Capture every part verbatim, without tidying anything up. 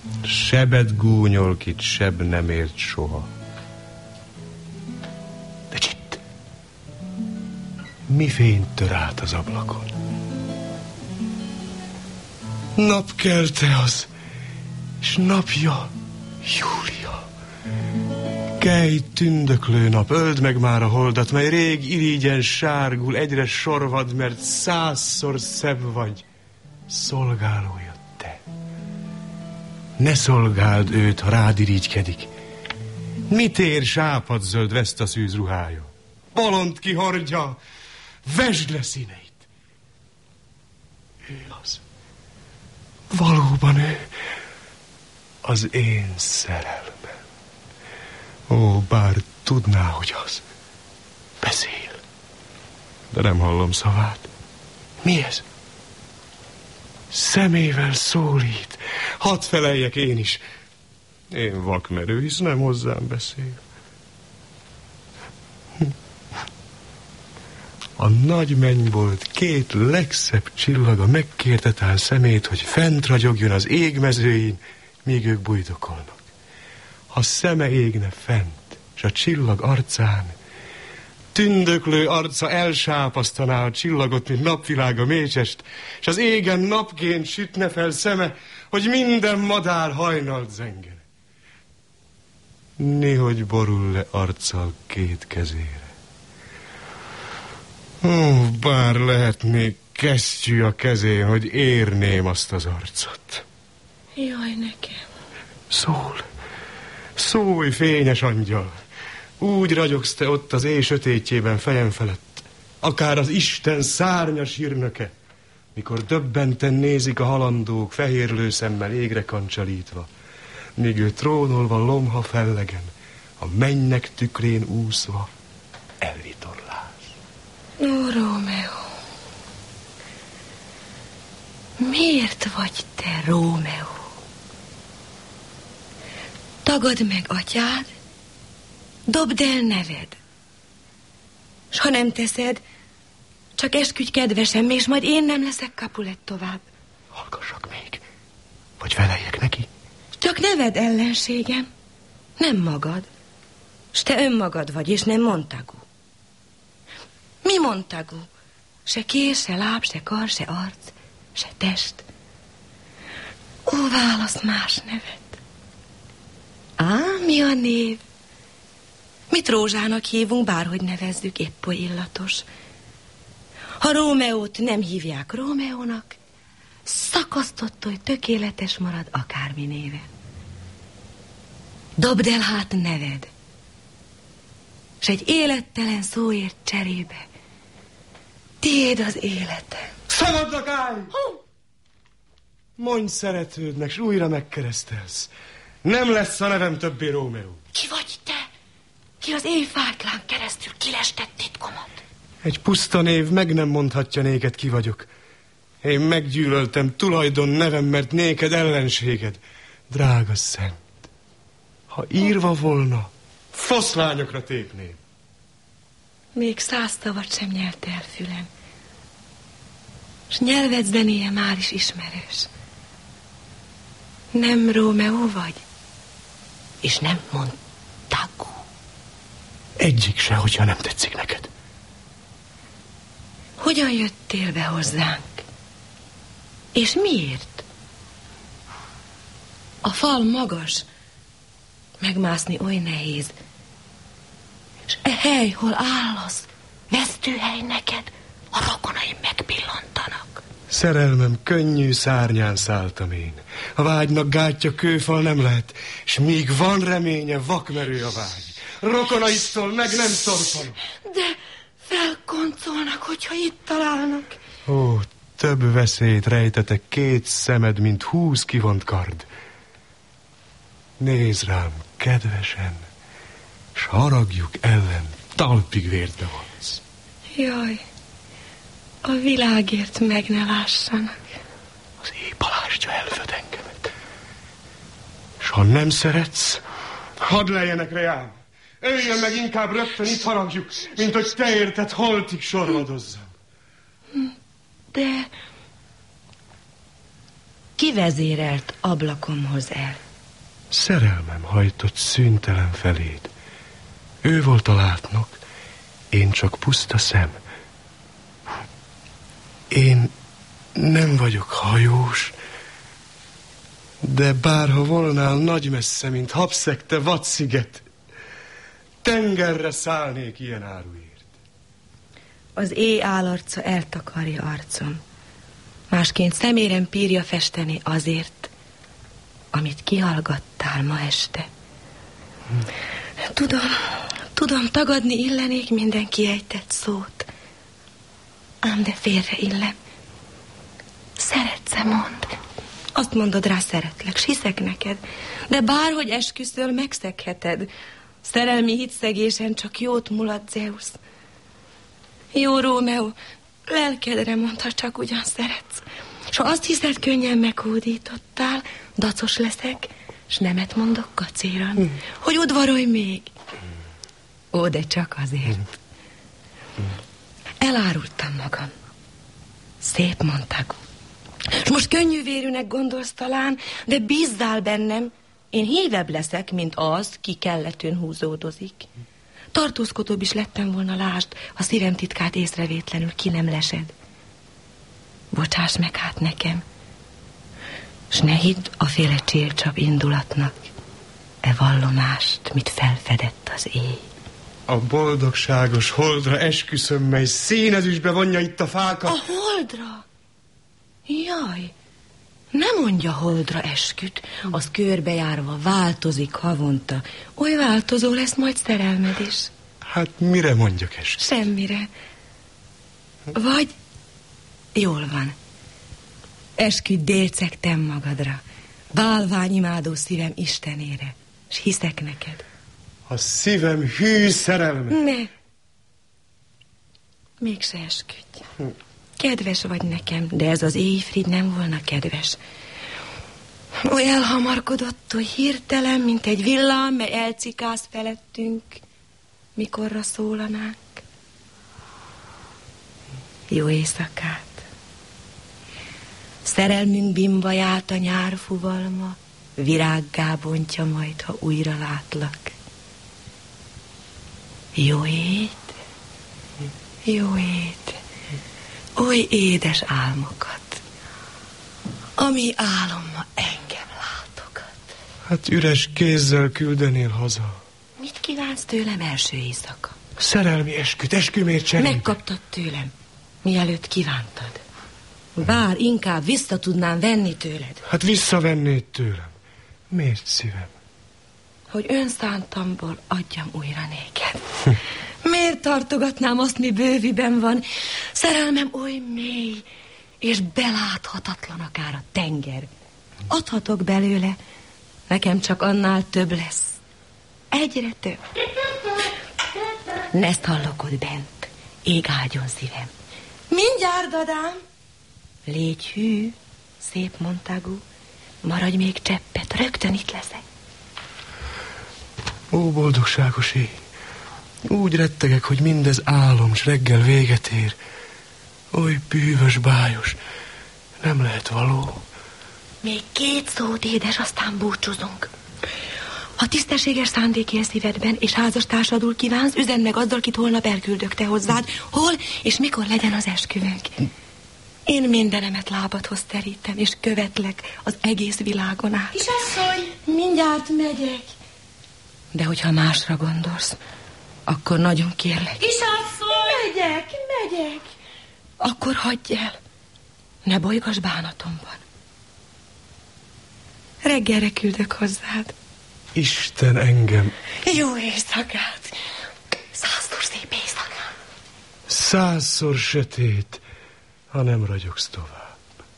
Sebet gúnyol, kit seb nem ért soha. De csitt! Mi fényt tör át az ablakon? Napkelte az, és napja Júlia. Kelj, tündöklő nap, öld meg már a holdat, mely rég irigyen sárgul, egyre sorvad, mert százszor szebb vagy, szolgálója te. Ne szolgáld őt, ha rád irigykedik. Mit ér sápadzöld vesztaszűz ruhája? Bolond kihordja, vesd le színeit. Ő az. Valóban ő az én szerelmem. Ó, bár tudná, hogy az. Beszél. De nem hallom szavát. Mi ez? Szemével szólít. Hadd feleljek én is. Én vakmerő, hisz nem hozzám beszél. A nagy mennybolt két legszebb csillaga megkértetál szemét, hogy fent ragyogjon az égmezőin, míg ők bujdokolnak. Ha szeme égne fent, s a csillag arcán, tündöklő arca elsápasztaná a csillagot, mint napvilága mécsest, s az égen napként sütne fel szeme, hogy minden madár hajnalt zengene. Néhogy borul le arccal két kezére. Ó, bár lehetnék kesztyű a kezén, hogy érném azt az arcot. Jaj, nekem. Szól, szólj, fényes angyal. Úgy ragyogsz te ott az éj sötétjében fejem felett, akár az Isten szárnyas hírnöke, mikor döbbenten nézik a halandók fehérlő szemmel égre kancsalítva, míg ő trónolva lomha fellegen, a mennynek tükrén úszva elvitorlás. Ó, Rómeó, miért vagy te Rómeó? Tagadd meg atyád, dobd el neved. S ha nem teszed, csak esküdj kedvesem, és majd én nem leszek Capulet tovább. Hallgassak még, vagy feleljek neki? Csak neved ellenségem, nem magad. S te önmagad vagy, és nem Montagu. Mi Montagu? Se kér, se láb, se kar, se arc, se test. Ó, válasz más nevet. Á, mi a név? Mit Rózsának hívunk, bárhogy nevezzük, épp oly illatos. Ha Rómeót nem hívják Rómeónak, szakasztott, hogy tökéletes marad akármi néven. Dobd el hát neved, s egy élettelen szóért cserébe tiéd az életem. Szabadnak állj! Mondj szeretődnek, s újra megkeresztelsz. Nem lesz a nevem többé Rómeó. Ki vagy te? Ki az éjfájtlán keresztül kilestett titkomat? Egy puszta név meg nem mondhatja néked, ki vagyok. Én meggyűlöltem tulajdon nevem, mert néked ellenséged. Drága szent, ha írva volna, foszlányokra tépném. Még száz tavat sem nyelt el fülem, s nyelved zenéje már is ismerős. Nem Rómeó vagy, és nem Montagu. Egyik se, hogyha nem tetszik neked. Hogyan jöttél be hozzánk? És miért? A fal magas, megmászni oly nehéz. És e hely, hol állasz, vesztőhely neked, a rokonaim megpillantanak. Szerelmem könnyű szárnyán szálltam én. A vágynak gátja kőfal nem lehet, és míg van reménye, vakmerő a vágy. Rokonaitól meg nem torpanok. De felkoncolnak, hogyha itt találnak. Ó, több veszélyt rejtetek két szemed, mint húsz kivont kard. Nézd rám kedvesen, s haragjuk ellen talpig vértbe vonsz. Jaj, a világért meg ne lássanak. Az éj palástja elvöd engemet. S ha nem szeretsz, hadd lejjenek rejám. Öljön meg inkább rögtön, itt haragjuk, mint hogy te érted holtig sorvadozzam. De kivezérelt ablakomhoz el? Szerelmem hajtott szüntelen feléd. Ő volt a látnok, én csak puszta szem. Én nem vagyok hajós, de bárha volnál nagy messze, mint habszegte vadsziget, tengerre szállnék ilyen áruért. Az éj állarca eltakarja arcom, másként szemérem pírja festeni azért, amit kihallgattál ma este. Hm. Tudom, tudom, tagadni illenék minden kiejtett szót, ám de félre illem. Szeretsz-e, mondd? Azt mondod rá, szeretlek, s hiszek neked, de bárhogy esküszöl, megszegheted. Szerelmi hitszegésen csak jót mulat Zeus. Jó Rómeó, lelkedre mondd, ha csak ugyan szeretsz. S ha azt hiszed, könnyen meghódítottál, dacos leszek, s nemet mondok kacéran, mm. hogy udvarolj még. Ó, de csak azért. Mm. Elárultam magam. Szép Montagu. És most könnyűvérűnek gondolsz talán, de bízzál bennem, én hívebb leszek, mint az, ki kelletőn húzódozik. Tartózkodóbb is lettem volna, lásd, ha szívem titkát észrevétlenül ki nem lesed. Bocsáss meg hát nekem, s ne hidd a féle csélcsap indulatnak e vallomást, mit felfedett az éj. A boldogságos holdra esküszöm, mely színezüstbe vonja itt a fákat. A holdra? Jaj, ne mondja holdra esküt, az körbejárva változik havonta. Oly változó lesz majd szerelmed is. Hát mire mondjak esküt? Semmire. Vagy jól van. Esküdj délcegtem magadra, bálványimádó szívem Istenére, s hiszek neked. A szívem hű szerelme. Ne. Mégse esküdj. Hm. Kedves vagy nekem, de ez az éjfrid nem volna kedves. Oly elhamarkodott, hogy hirtelen, mint egy villám, mely elcikáz felettünk, mikorra szólanánk. Jó éjszakát. Szerelmünk bimbaját a nyár fuvalma virággá bontja majd, ha újra látlak. Jó ét, jó ét, oly édes álmokat, ami álom ma engem látogat. Hát üres kézzel küldenél haza. Mit kívánsz tőlem első éjszaka? Szerelmi esküt, eskümért cserébe. Megkaptad tőlem, mielőtt kívántad. Bár inkább vissza tudnám venni tőled. Hát visszavennéd tőlem. Miért, szívem? Hogy önszántamból adjam újra néked. Miért tartogatnám azt, mi bőviben van? Szerelmem oly mély, és beláthatatlan akár a tenger. Adhatok belőle, nekem csak annál több lesz. Egyre több. Nezt hallok ott bent, ég áldjon szívem. Mindjárt, dadám. Légy hű, szép Montagu, maradj még cseppet, rögtön itt leszek. Ó, boldogságos éj, úgy rettegek, hogy mindez álom, s reggel véget ér. Oly bűvös, bájos, nem lehet való. Még két szót, édes, aztán búcsúzunk. Ha tisztességes szándék él szívedben, és házastársadul kívánsz, üzend meg azzal, kit holnap elküldök te hozzád, hol és mikor legyen az esküvőnk. Én mindenemet lábadhoz terítem, és követlek az egész világon át. Kisasszony! Mindjárt megyek. De hogyha másra gondolsz, akkor nagyon kérlek. Kisasszony! Megyek, megyek. Akkor hagyj el. Ne bolygass bánatomban. Reggelre küldök hozzád. Isten engem. Jó éjszakát. Százszor szép éjszakát. Százszor sötét, ha nem ragyogsz tovább.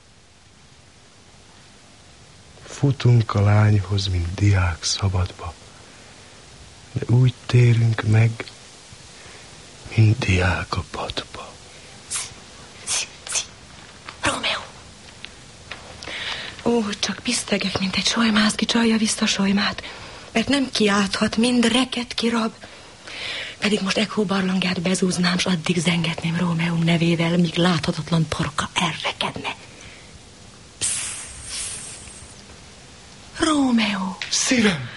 Futunk a lányhoz, mint diák szabadba, de úgy térünk meg, mint diák a padba. Rómeó! Ó, csak pisztegek, mint egy solymászki csalja vissza solymát, mert nem kiálthat, mind reket kirab. Pedig most Echo barlangját bezúznám, s addig zengetném Rómeum nevével, míg láthatatlan torka elrekedne. Psz, Rómeó. Szívem!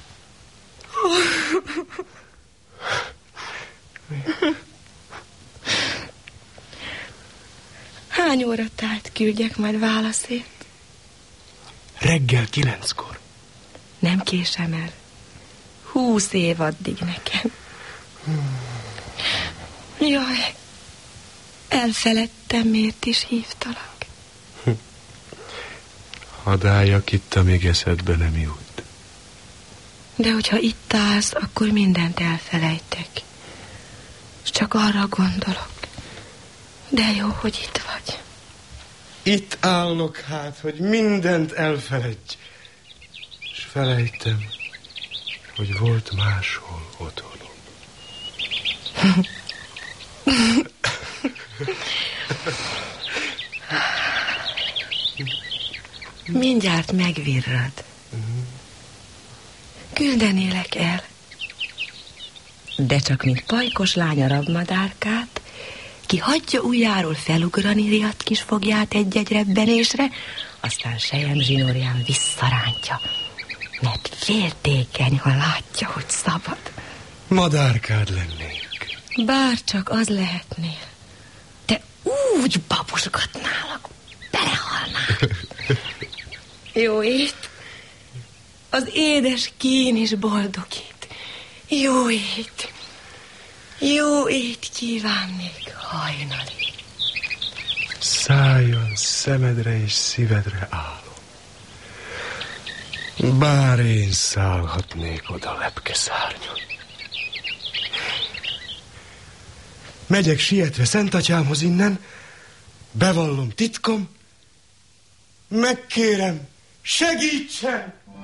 Hány óratájt küldjek majd válaszért? Reggel kilenckor. Nem késem el. Húsz év addig nekem. Jaj, elfeledtem, miért is hívtalak. Hadd álljak itt, amíg eszedbe nem jut. De hogyha itt állsz, akkor mindent elfelejtek. És csak arra gondolok. De jó, hogy itt vagy. Itt állok hát, hogy mindent elfeledj. És felejtem, hogy volt máshol otthonom. Mindjárt megvirrad. Küldenélek el. De csak mint pajkos lány a rabmadárkát, ki hagyja ujjáról felugrani riadt kis fogját egy-egy rebbenésre, aztán sejem zsinórján visszarántja, mert féltékeny, ha látja, hogy szabad. Madárkád lennék. Bár csak az lehetnél. Te úgy babusgatnálak, belehalnál. Jó ét. Az édes kín is boldogít. Jó ét. Jó ét kívánnék hajnali. Szálljon szemedre és szívedre állom. Bár én szállhatnék oda lepkeszárnyon. Megyek sietve Szentatyámhoz innen, bevallom titkom, megkérem, segítsen!